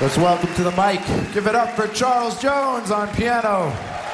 Let's welcome to the mic. Give it up for Charles Jones on piano.